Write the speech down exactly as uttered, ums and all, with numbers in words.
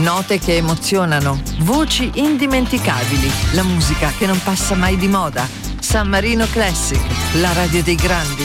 Note che emozionano, voci indimenticabili, la musica che non passa mai di moda. San Marino Classic, la radio dei grandi.